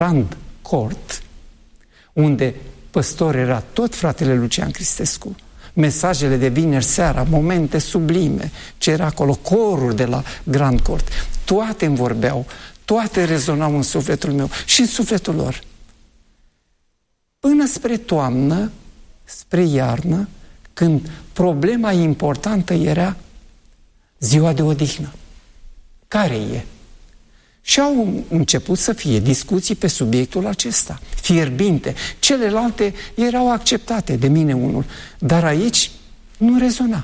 Grand Court, unde păstor era tot fratele Lucian Cristescu, mesajele de vineri seara, momente sublime, ce era acolo, coruri de la Grand Court, toate îmi vorbeau, toate rezonau în sufletul meu și în sufletul lor. Până spre toamnă, spre iarnă, când problema importantă era ziua de odihnă. Care e? Și au început să fie discuții pe subiectul acesta, fierbinte. Celelalte erau acceptate de mine unul, dar aici nu rezona.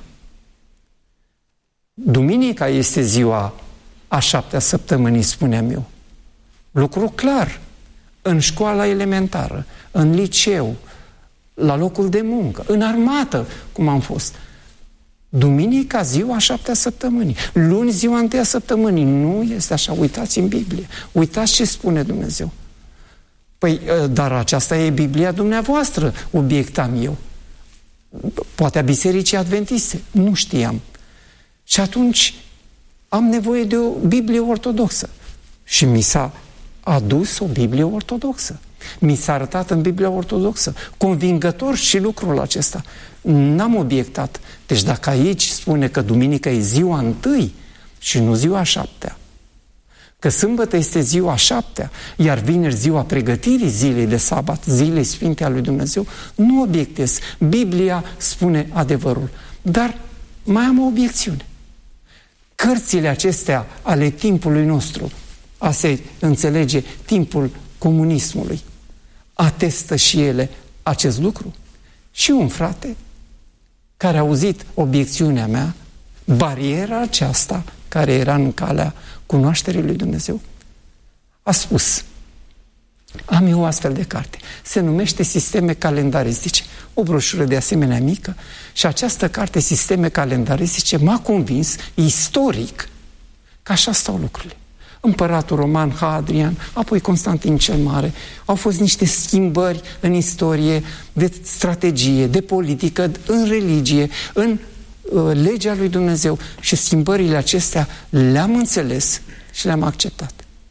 Duminica este ziua a 7-a săptămânii, spuneam eu. Lucru clar. În școala elementară, în liceu, la locul de muncă, în armată, cum am fost. Duminica, ziua a 7-a săptămânii. Luni, ziua 1-a săptămânii. Nu este așa. Uitați în Biblie. Uitați ce spune Dumnezeu. Păi, dar aceasta e Biblia dumneavoastră, obiectam eu. Poate a Bisericii Adventiste. Nu știam. Și atunci am nevoie de o Biblie ortodoxă. Și mi s-a adus o Biblie ortodoxă. Mi s-a arătat în Biblia ortodoxă. Convingător și lucrul acesta. N-am obiectat. Deci dacă aici spune că duminica e ziua 1 și nu ziua 7-a, că sâmbătă este ziua 7-a, iar vineri ziua pregătirii zilei de sabat, zilei sfinte a lui Dumnezeu, nu obiectez. Biblia spune adevărul. Dar mai am o obiecțiune. Cărțile acestea ale timpului nostru, a se înțelege timpul comunismului, atestă și ele acest lucru. Și un frate care a auzit obiecțiunea mea, bariera aceasta care era în calea cunoașterii lui Dumnezeu, a spus: am eu o astfel de carte. Se numește Sisteme calendaristice. O broșură de asemenea mică. Și această carte, Sisteme calendaristice, m-a convins istoric că așa stau lucrurile. Împăratul Roman Hadrian, apoi Constantin cel Mare. Au fost niște schimbări în istorie, de strategie, de politică, în religie, în legea lui Dumnezeu. Și schimbările acestea le-am înțeles și le-am acceptat.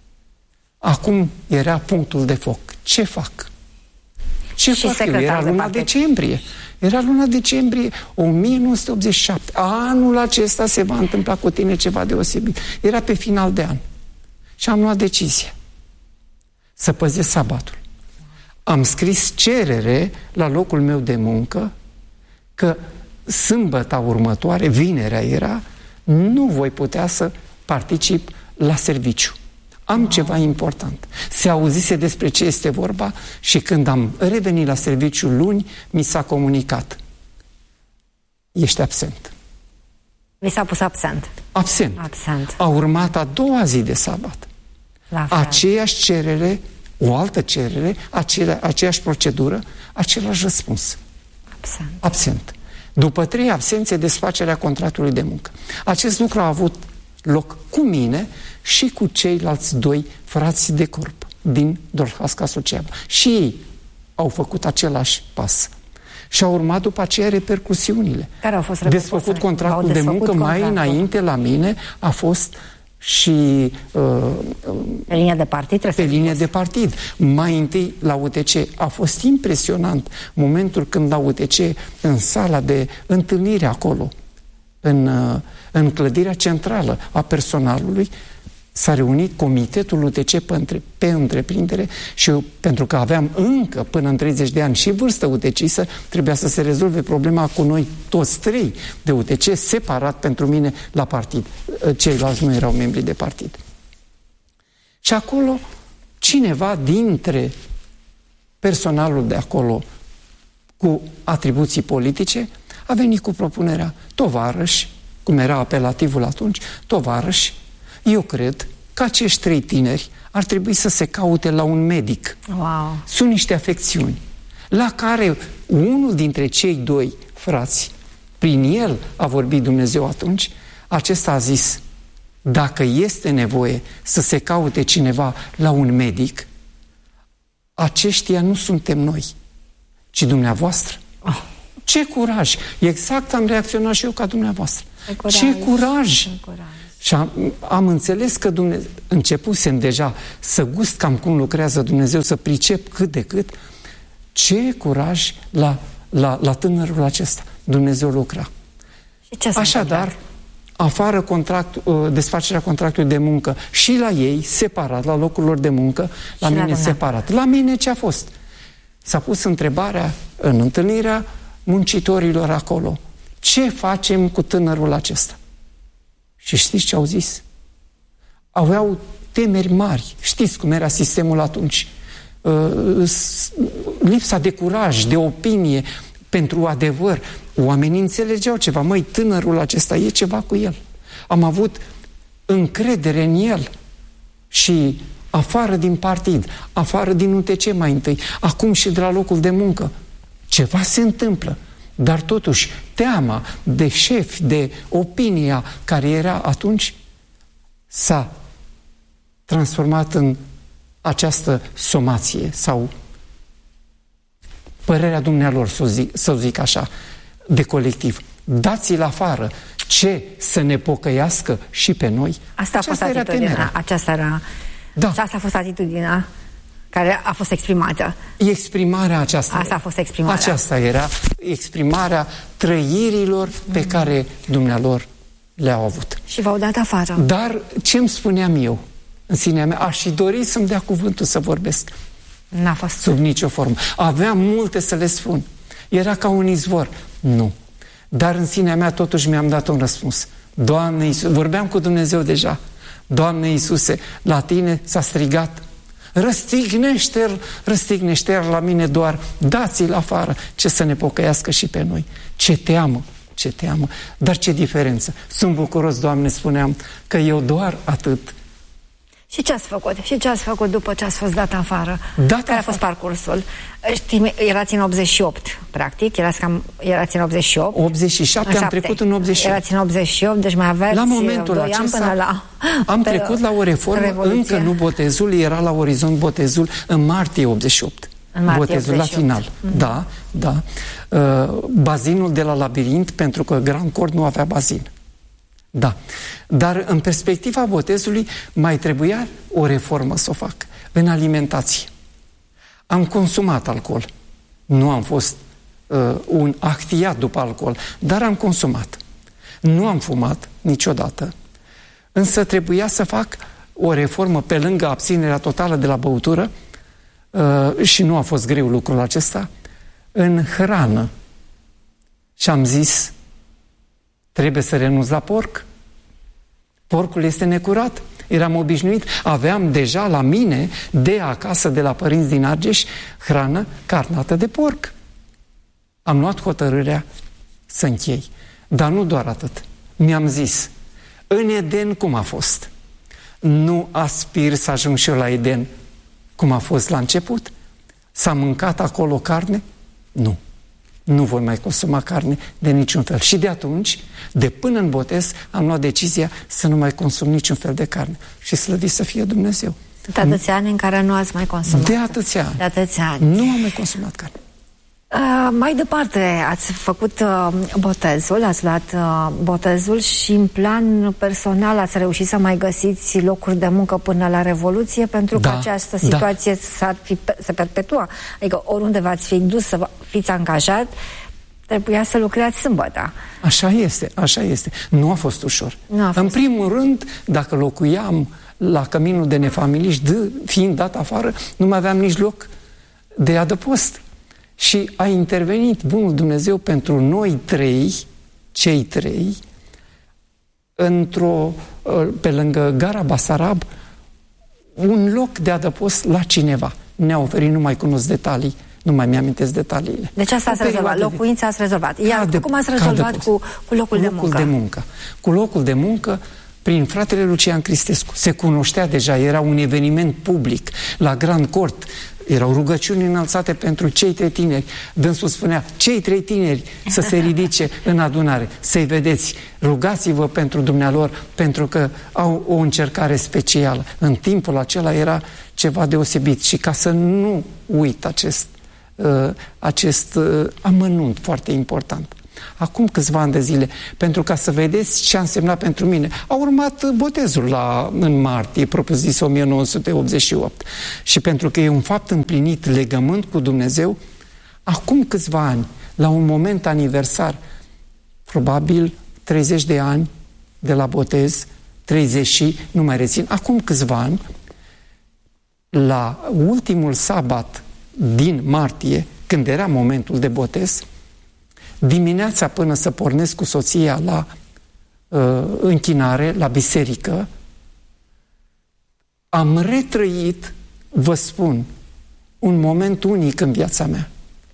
Acum era punctul de foc. Ce fac? Ce fac eu? Era luna decembrie. Era luna decembrie 1987. Anul acesta se va întâmpla cu tine ceva deosebit. Era pe final de an. Și am luat decizia să păzesc sabatul. Am scris cerere la locul meu de muncă că sâmbăta următoare, vinerea era, nu voi putea să particip la serviciu. Am ceva important. Se auzise despre ce este vorba și când am revenit la serviciu luni, mi s-a comunicat: ești absent. Mi s-a pus absent. Absent. A urmat a doua zi de sabat. Aceeași cerere, o altă cerere, aceeași procedură, același răspuns. Absent. După 3 absențe, desfacerea contractului de muncă. Acest lucru a avut loc cu mine și cu ceilalți 2 frați de corp din Dolhasca Suceava. Și ei au făcut același pas. Și au urmat după aceea repercusiunile. Care au fost desfăcut contractul de muncă mai înainte la mine a fost și pe linie de partid. Pe linie de partid. Mai întâi la UTC a fost impresionant momentul când la UTC, în sala de întâlnire acolo, în clădirea centrală a personalului, s-a reunit comitetul UTC pe întreprindere și eu, pentru că aveam încă până în 30 de ani și vârstă UTC-isă, trebuia să se rezolve problema cu noi toți 3 de UTC, separat pentru mine la partid. Ceilalți nu erau membri de partid. Și acolo, cineva dintre personalul de acolo cu atribuții politice a venit cu propunerea: tovarăși, cum era apelativul atunci, tovarăși, eu cred că acești 3 tineri ar trebui să se caute la un medic. Wow. Sunt niște afecțiuni la care unul dintre cei 2 frați, prin el a vorbit Dumnezeu atunci, acesta a zis: dacă este nevoie să se caute cineva la un medic, aceștia nu suntem noi, ci dumneavoastră. Oh. Ce curaj! Exact am reacționat și eu ca dumneavoastră. Ce curaj! Și am înțeles că începusem deja să gust cam cum lucrează Dumnezeu, să pricep cât de cât ce curaj la tânărul acesta Dumnezeu lucra. Și ce Așadar, afară desfacerea contractului de muncă și la ei, separat, la locul lor de muncă, la mine separat. La mine ce a fost? S-a pus întrebarea în întâlnirea muncitorilor acolo. Ce facem cu tânărul acesta? Și știți ce au zis? Aveau temeri mari. Știți cum era sistemul atunci. Lipsa de curaj, de opinie pentru adevăr. Oamenii înțelegeau ceva. Măi, tânărul acesta e ceva cu el. Am avut încredere în el. Și afară din partid, afară din UTC mai întâi, acum și de la locul de muncă. Ceva se întâmplă. Dar totuși, teama de șef, de opinia care era atunci, s-a transformat în această somație sau părerea dumnealor, să zic așa, de colectiv. Dați-l afară. Ce? Să ne pocăiască și pe noi? Asta a fost atitudinea. Da. Și asta a fost atitudinea care a fost exprimată. Exprimarea aceasta. Asta a fost exprimarea. Aceasta era exprimarea trăirilor pe care dumnealor le-au avut. Și v-au dat afară. Dar ce-mi spuneam eu în sinea mea? Aș fi dorit să-mi dea cuvântul să vorbesc. N-a fost. Sub nicio formă. Aveam multe să le spun. Era ca un izvor. Nu. Dar în sinea mea totuși mi-am dat un răspuns. Doamne Iisuse, vorbeam cu Dumnezeu Doamne Iisuse, la tine s-a strigat. Răstignește-l la mine doar, dați-l afară, ce să ne pocăiască și pe noi. Ce teamă, dar ce diferență. Sunt bucuros, Doamne, spuneam, că eu doar atât. Și ce ați făcut? Și ce ați făcut după ce ați fost dat afară? Care a fost parcursul? Erați în 88, practic, erați în 88. 87, am trecut în 88. Erați în 88, deci mai aveți la momentul 2 ani până la... Am trecut la o reformă, Revoluție. încă nu botezul, era la orizont botezul în martie 88. În martie botezul 88. La final. Da. Bazinul de la Labirint, pentru că Grand Cort nu avea bazin. Da. Dar în perspectiva botezului mai trebuia o reformă să o fac. În alimentație. Am consumat alcool. Nu am fost un actiat după alcool, dar am consumat. Nu am fumat niciodată. Însă trebuia să fac o reformă pe lângă abținerea totală de la băutură și nu a fost greu lucrul acesta, în hrană. Și am zis, trebuie să renunț la porc. Porcul este necurat. Eram obișnuit. Aveam deja la mine, de acasă, de la părinți din Argeș, hrană carnată de porc. Am luat hotărârea să închei. Dar nu doar atât. Mi-am zis, în Eden cum a fost? Nu aspir să ajung și eu la Eden cum a fost la început? S-a mâncat acolo carne? Nu. Nu voi mai consuma carne de niciun fel. Și de atunci, de până în botez, am luat decizia să nu mai consum niciun fel de carne. Și slăvit să fie Dumnezeu. De atâția ani în care nu ați mai consumat. De atâția ani. Nu am mai consumat carne. Mai departe, ați făcut botezul, ați luat botezul și în plan personal ați reușit să mai găsiți locuri de muncă până la Revoluție, pentru că această situație se perpetua. Adică oriunde v-ați fi dus să fiți angajat, trebuia să lucrați sâmbătă. Așa este. Nu a fost ușor. În primul rând, dacă locuiam la căminul de nefamiliști, fiind dat afară, nu mai aveam nici loc de adăpost. Și a intervenit bunul Dumnezeu pentru noi cei trei, pe lângă gara Basarab, un loc de adăpost la cineva. Ne-a oferit, nu mai cunosc detalii, nu mai mi-amintesc detaliile. Deci asta ați rezolvat, locuința ați rezolvat. Iar cum ați rezolvat cu locul de muncă? Cu locul de muncă, prin fratele Lucian Cristescu. Se cunoștea deja, era un eveniment public la Grand Cort. Erau rugăciuni înălțate pentru cei 3 tineri. Dânsul spunea, cei 3 tineri să se ridice în adunare, să-i vedeți, rugați-vă pentru dumnealor, pentru că au o încercare specială. În timpul acela era ceva deosebit și ca să nu uit acest amănunt foarte important. acum câțiva ani de zile, pentru ca să vedeți ce a însemnat pentru mine. A urmat botezul în martie, propriu-zis 1988. Și pentru că e un fapt împlinit, legământ cu Dumnezeu, acum câțiva ani, la un moment aniversar, probabil 30 de ani de la botez, 30 și, nu mai rețin, acum câțiva ani, la ultimul sabat din martie, când era momentul de botez, dimineața până să pornesc cu soția la închinare, la biserică, am retrăit, vă spun, un moment unic în viața mea.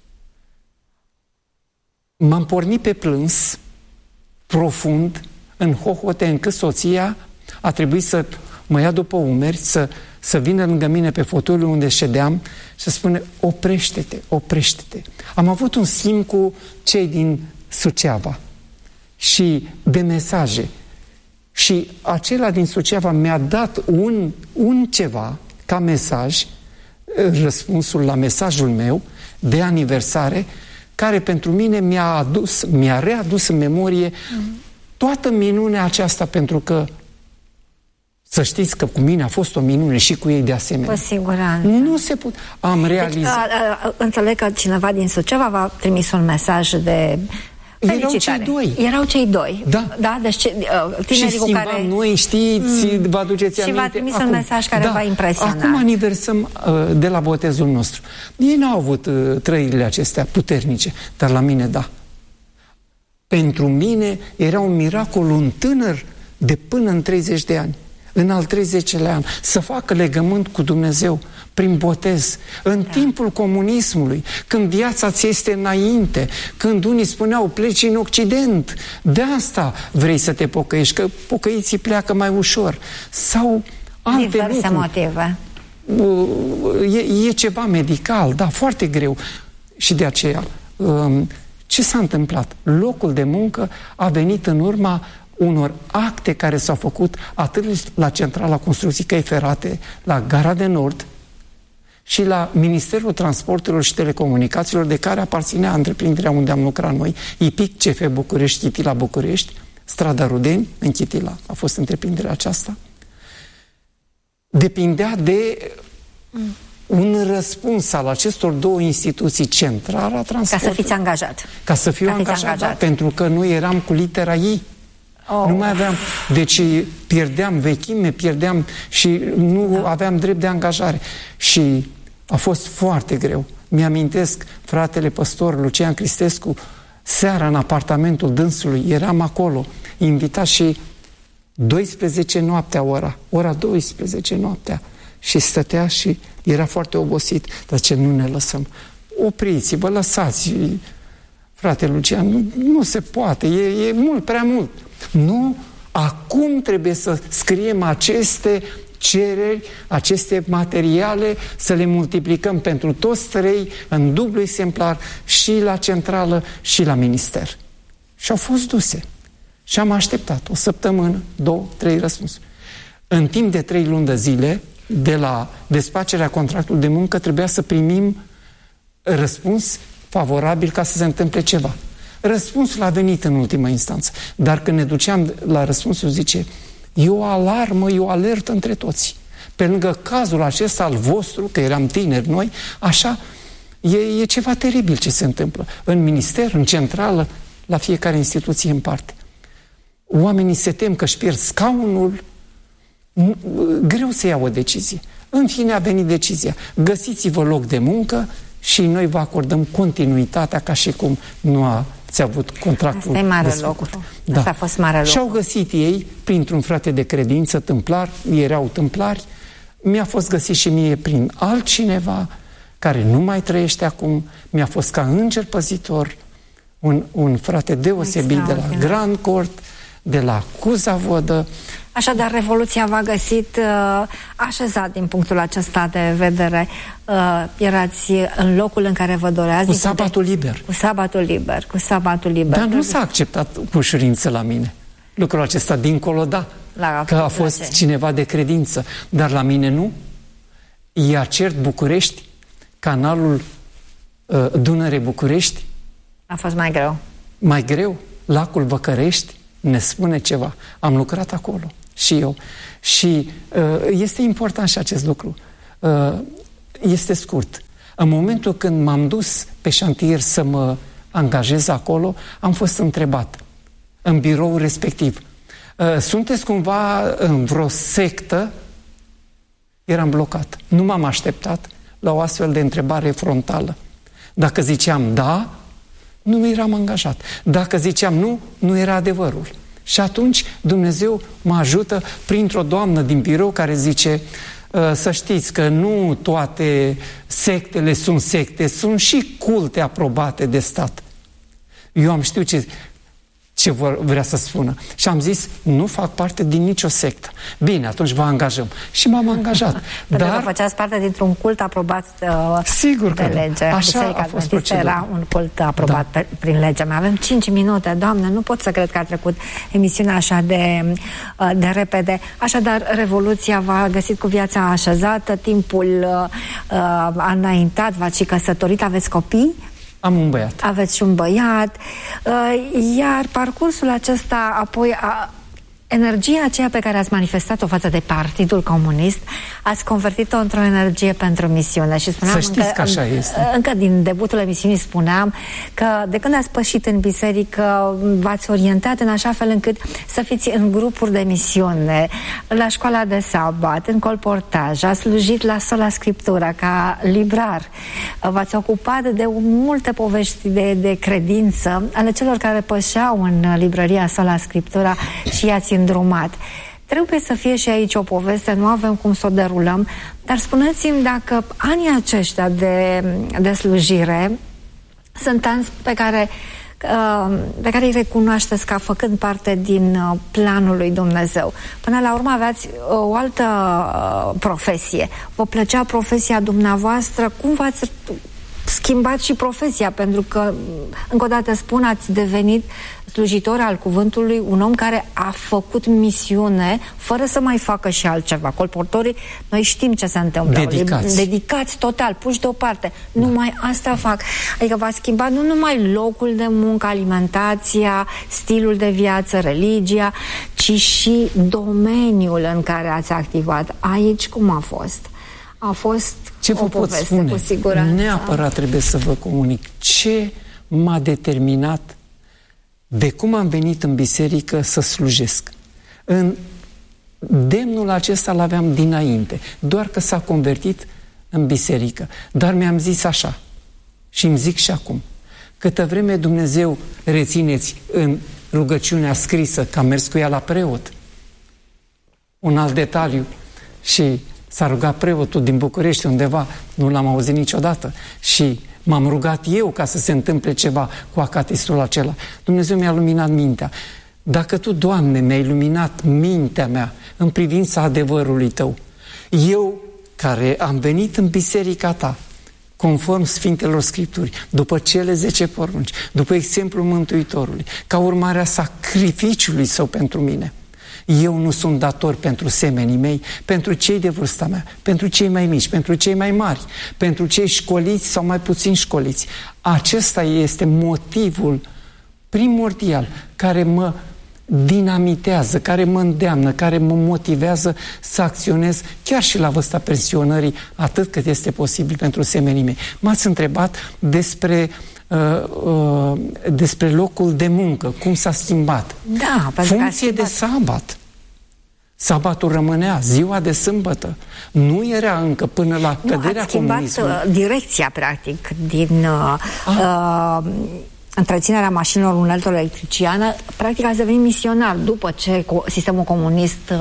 M-am pornit pe plâns, profund, în hohote, încât soția a trebuit să mă ia după umeri, să vină lângă mine pe fotoliul unde ședeam și să spune, oprește-te, oprește-te. Am avut un schimb cu cei din Suceava și de mesaje. Și acela din Suceava mi-a dat un ceva ca mesaj, răspunsul la mesajul meu de aniversare, care pentru mine mi-a readus în memorie toată minunea aceasta, pentru că să știți că cu mine a fost o minune și cu ei de asemenea. Cu siguranță. Nu se pot. Am realizat. Deci, înțeleg că cineva din Suceava v-a trimis un mesaj de felicitare. Erau cei doi. Da, deci tinerii cu care... noi, știți, vă aduceți aminte. Și v-a trimis un mesaj care v-a impresionat. Acum aniversăm de la botezul nostru. Ei n-au avut trăirile acestea puternice, dar la mine da. Pentru mine era un miracol, un tânăr de până în 30 de ani, în al 30-lea an, să facă legământ cu Dumnezeu prin botez, în timpul comunismului, când viața ți este înainte, când unii spuneau pleci în Occident, de asta vrei să te pocăiești, că pocăiții pleacă mai ușor, sau alte diverse lucruri. motive. E ceva medical, da, foarte greu. Și de aceea, ce s-a întâmplat? Locul de muncă a venit în urma unor acte care s-au făcut atât la Centrala Construcții Căi Ferate, la Gara de Nord și la Ministerul Transporturilor și Telecomunicațiilor, de care aparținea întreprinderea unde am lucrat noi, IPIC CF București, Chitila București, Strada Rudeni, în Chitila a fost întreprinderea aceasta. Depindea de un răspuns al acestor două instituții, Centrala Transporturilor. Ca să fiți angajat. Ca să fiu angajat, pentru că noi eram cu litera I. Nu mai aveam, deci pierdeam vechime, pierdeam și nu aveam drept de angajare. Și a fost foarte greu. Mi-amintesc, fratele păstor Lucian Cristescu, seara în apartamentul dânsului, eram acolo, invitat și 12 noaptea ora 12 noaptea, și stătea și era foarte obosit. Dar ce, nu ne lăsăm? Opriți-vă, lăsați, frate Lucian, nu se poate, e mult, prea mult. Nu, acum trebuie să scriem aceste cereri, aceste materiale, să le multiplicăm pentru toți trei în dublu exemplar, și la centrală și la minister. Și au fost duse. Și am așteptat o săptămână, 2, 3 răspunsuri. În timp de 3 luni de zile, de la desfacerea contractului de muncă, trebuia să primim răspuns favorabil ca să se întâmple ceva. Răspunsul a venit în ultima instanță, dar când ne duceam la răspunsul, zice, e o alarmă, e o alertă între toți. Pe lângă cazul acesta al vostru, că eram tineri noi, așa, e ceva teribil ce se întâmplă. În minister, în centrală, la fiecare instituție în parte. Oamenii se tem că își pierd scaunul, greu să iau o decizie. În fine a venit decizia. Găsiți-vă loc de muncă și noi vă acordăm continuitatea ca și cum nu ați avut contractul. Asta e mare lucru. Da. Asta a fost mare lucru. Și-au găsit ei, printr-un frate de credință, tâmplar, erau tâmplari, mi-a fost găsit și mie prin altcineva care nu mai trăiește acum, mi-a fost ca înger păzitor, un frate deosebit de la Grand Court, de la Cuzavodă. Așadar, Revoluția v-a găsit așezat din punctul acesta de vedere. Erați în locul în care vă doreați. Cu sabatul liber. Cu sabatul liber, cu sabatul liber. Dar nu s-a acceptat cu ușurință la mine. Lucrul acesta dincolo, da. Că a fost cineva de credință. Dar la mine nu. IACERT București, canalul Dunăre București. A fost mai greu. mai greu, lacul Văcărești ne spune ceva. Am lucrat acolo și eu. Și este important și acest lucru. Este scurt. În momentul când m-am dus pe șantier să mă angajez acolo, am fost întrebat în biroul respectiv: sunteți cumva în vreo sectă? Eram blocat. Nu m-am așteptat la o astfel de întrebare frontală. Dacă ziceam da, nu eram angajat. Dacă ziceam nu, nu era adevărul. Și atunci Dumnezeu mă ajută printr-o doamnă din birou care zice: să știți că nu toate sectele sunt secte, sunt și culte aprobate de stat. Eu am știut ce vrea să spună. Și am zis: nu fac parte din nicio sectă. Bine, atunci vă angajăm. Și m-am angajat. Pentru că făceați parte dintr-un cult aprobat sigur de lege. Așa a fost procedura. Era un cult aprobat prin legea mea. Avem 5 minute, Doamne, nu pot să cred că a trecut emisiunea așa de repede. Așadar, Revoluția v-a găsit cu viața așezată, timpul a înaintat, v-ați și căsătorit, aveți copii? Am un băiat. Aveți și un băiat. Iar parcursul acesta, apoi, energia aceea pe care ați manifestat-o față de Partidul Comunist, ați convertit-o într-o energie pentru misiune. Și spuneam, să știți că așa este. Încă din debutul emisiunii spuneam că de când ați pășit în biserică, v-ați orientat în așa fel încât să fiți în grupuri de misiune, la școala de sabat, în colportaj, ați slujit la Sola Scriptura ca librar, v-ați ocupat de multe povești de credință ale celor care pășeau în librăria Sola Scriptura și i-ați îndrumat. Trebuie să fie și aici o poveste, nu avem cum să o derulăm, dar spuneți-mi dacă anii aceștia de slujire sunt ani pe care îi recunoașteți ca făcând parte din planul lui Dumnezeu. Până la urmă aveați o altă profesie. Vă plăcea profesia dumneavoastră? Cum v-ați schimbat și profesia? Pentru că, încă o dată spun, ați devenit slujitor al cuvântului, un om care a făcut misiune fără să mai facă și altceva. Colportorii, noi știm ce se întâmplă. Dedicați total, puși deoparte. Numai asta fac. Adică v-a schimbat nu numai locul de muncă, alimentația, stilul de viață, religia, ci și domeniul în care ați activat. Aici cum a fost? A fost ce vă pot spune? Cu siguranță. Neapărat trebuie să vă comunic ce m-a determinat de cum am venit în biserică să slujesc. În demnul acesta l-aveam dinainte, doar că s-a convertit în biserică. Dar mi-am zis așa și îmi zic și acum: câtă vreme Dumnezeu, rețineți în rugăciunea scrisă că am mers cu ea la preot, un alt detaliu, și s-a rugat preotul din București undeva, nu l-am auzit niciodată, și m-am rugat eu ca să se întâmple ceva cu acatistul acela. Dumnezeu mi-a luminat mintea. Dacă Tu, Doamne, mi-ai luminat mintea mea în privința adevărului Tău, eu, care am venit în biserica Ta, conform Sfintelor Scripturi, după cele 10 porunci, după exemplul Mântuitorului, ca urmare a sacrificiului Său pentru mine, eu nu sunt dator pentru semenii mei, pentru cei de vârsta mea, pentru cei mai mici, pentru cei mai mari, pentru cei școliți sau mai puțin școliți. Acesta este motivul primordial care mă dinamitează, care mă îndeamnă, care mă motivează să acționez chiar și la vârsta pensionării, atât cât este posibil pentru semenii mei. M-ați întrebat despre locul de muncă, cum s-a schimbat. Da, funcție de sabat. Sabatul rămânea, ziua de sâmbătă. Nu era încă până la căderea comunismului. Ați schimbat direcția, practic, din întreținerea mașinilor, uneltelor electriciană. Practic ați devenit misionar după ce sistemul comunist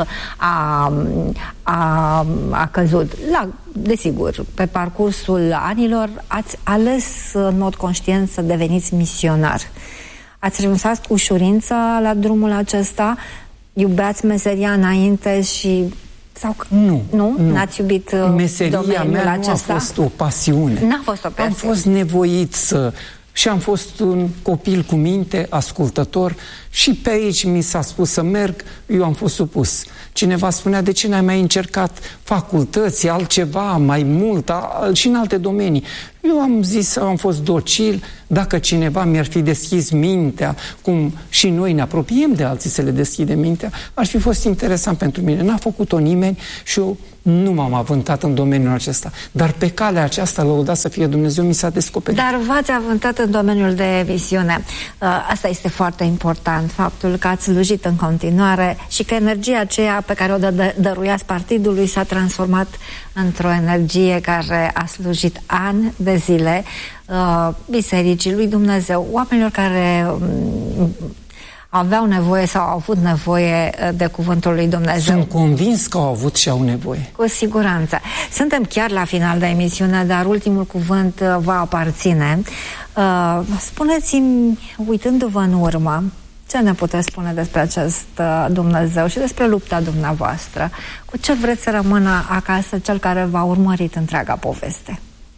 a căzut. Desigur, pe parcursul anilor ați ales în mod conștient să deveniți misionar. Ați renunțat cu ușurință la drumul acesta? Iubeați meseria înainte și... Sau... Nu? N-ați iubit meseria mea acesta? Nu a fost o pasiune. N-a fost o pasiune. Am fost nevoit să... Și am fost un copil cu minte, ascultător, Și pe aici mi s-a spus să merg, eu am fost supus. Cineva spunea, de ce n-ai mai încercat facultăți, altceva, mai mult, și în alte domenii? Eu am zis, am fost docil, dacă cineva mi-ar fi deschis mintea, cum și noi ne apropiem de alții să le deschidem mintea, ar fi fost interesant pentru mine. N-a făcut-o nimeni și eu nu m-am avântat în domeniul acesta. Dar pe calea aceasta, lăudat să fie Dumnezeu, mi s-a descoperit. Dar v-ați avântat în domeniul de visiune. Asta este foarte important, faptul că ați slujit în continuare și că energia aceea pe care o dăruiați partidului s-a transformat într-o energie care a slujit ani de zile Bisericii lui Dumnezeu, oamenilor care aveau nevoie sau au avut nevoie de cuvântul lui Dumnezeu. Sunt convins că au avut și au nevoie. Cu siguranță. Suntem chiar la final de emisiune, dar ultimul cuvânt va aparține. Spuneți-mi, uitându-vă în urmă, ce ne puteți spune despre acest Dumnezeu și despre lupta dumneavoastră? Cu ce vreți să rămână acasă cel care v-a urmărit întreaga poveste?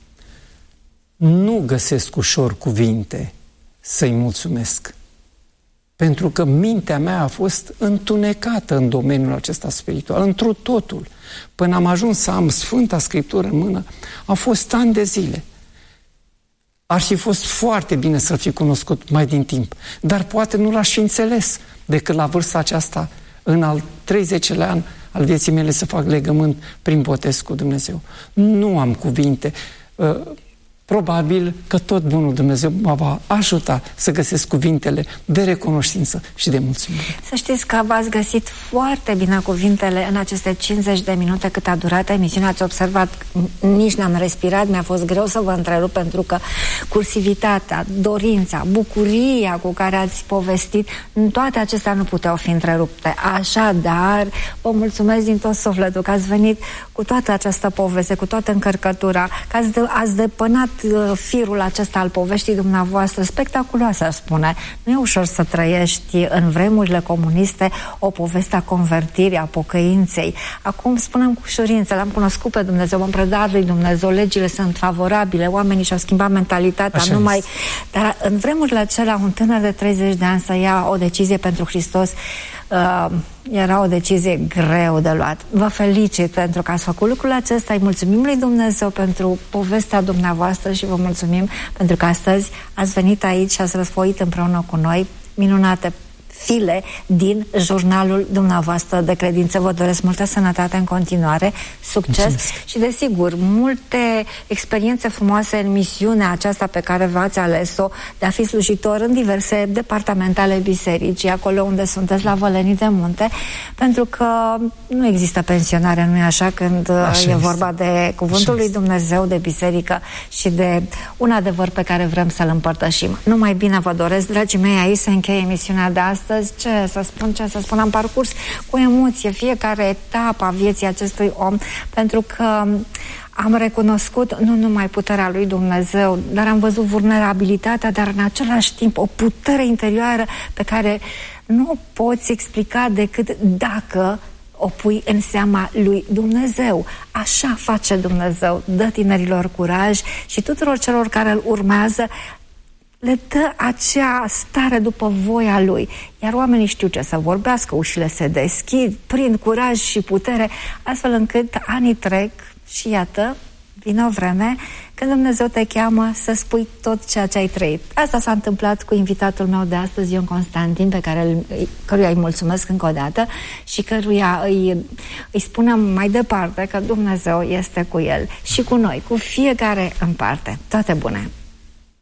Nu găsesc ușor cuvinte să-i mulțumesc. Pentru că mintea mea a fost întunecată în domeniul acesta spiritual, întru totul. Până am ajuns să am Sfânta Scriptură în mână, au fost ani de zile. Ar fi fost foarte bine să-L fi cunoscut mai din timp, dar poate nu l-aș fi înțeles decât la vârsta aceasta, în al 30-lea an al vieții mele, să fac legământ prin botez cu Dumnezeu. Nu am cuvinte. Probabil că tot bunul Dumnezeu mă va ajuta să găsesc cuvintele de recunoștință și de mulțumire. Să știți că v-ați găsit foarte bine cuvintele în aceste 50 de minute cât a durat emisiunea. Ați observat, nici n-am respirat, mi-a fost greu să vă întrerup, pentru că cursivitatea, dorința, bucuria cu care ați povestit, toate acestea nu puteau fi întrerupte. Așadar, vă mulțumesc din tot sufletul că ați venit cu toată această poveste, cu toată încărcătura, că ați depănat firul acesta al poveștii dumneavoastră, spectaculoasă, aș spune. Nu e ușor să trăiești în vremurile comuniste o poveste a convertirii, a pocăinței. Acum spunem cu ușurință, l-am cunoscut pe Dumnezeu, m-am predat lui Dumnezeu, legile sunt favorabile, oamenii și-au schimbat mentalitatea. Dar în vremurile acelea, un tânăr de 30 de ani să ia o decizie pentru Hristos, era o decizie greu de luat. Vă felicit pentru că ați făcut lucrul acesta, îi mulțumim lui Dumnezeu pentru povestea dumneavoastră și vă mulțumim pentru că astăzi ați venit aici și ați răsfoit împreună cu noi minunate file din jurnalul dumneavoastră de credință. Vă doresc multă sănătate în continuare, succes. Mulțumesc. Și desigur, multe experiențe frumoase în misiunea aceasta pe care v-ați ales-o de a fi slujitor în diverse departamente ale bisericii, acolo unde sunteți la Vălenii de Munte, pentru că nu există pensionare, nu-i așa, când e vorba de cuvântul lui Dumnezeu, de biserică și de un adevăr pe care vrem să-l împărtășim. Numai bine vă doresc, dragii mei, aici se încheie emisiunea de astăzi. Ce să spun, am parcurs cu emoție fiecare etapă a vieții acestui om, pentru că am recunoscut nu numai puterea lui Dumnezeu, dar am văzut vulnerabilitatea, dar în același timp o putere interioară pe care nu o poți explica decât dacă o pui în seama lui Dumnezeu. Așa face Dumnezeu, dă tinerilor curaj și tuturor celor care îl urmează le dă acea stare după voia lui. Iar oamenii știu ce să vorbească, ușile se deschid, prind curaj și putere, astfel încât anii trec și iată, vine o vreme când Dumnezeu te cheamă să spui tot ceea ce ai trăit. Asta s-a întâmplat cu invitatul meu de astăzi, Ion Constantin, căruia îi mulțumesc încă o dată și căruia îi spunem mai departe că Dumnezeu este cu el și cu noi, cu fiecare în parte. Toate bune!